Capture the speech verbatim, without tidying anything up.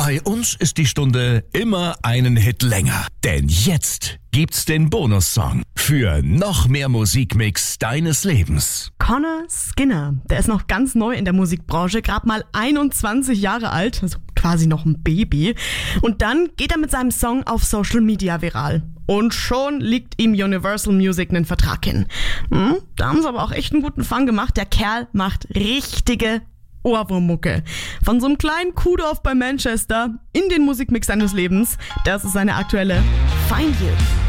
Bei uns ist die Stunde immer einen Hit länger. Denn jetzt gibt's den Bonussong für noch mehr Musikmix deines Lebens. Conor Skinner, der ist noch ganz neu in der Musikbranche, gerade mal einundzwanzig Jahre alt, also quasi noch ein Baby. Und dann geht er mit seinem Song auf Social Media viral. Und schon liegt ihm Universal Music einen Vertrag hin. Hm, da haben sie aber auch echt einen guten Fang gemacht. Der Kerl macht richtige Ohrwurmmucke. Von so einem kleinen Kuhdorf bei Manchester in den Musikmix seines Lebens. Das ist seine aktuelle Find You.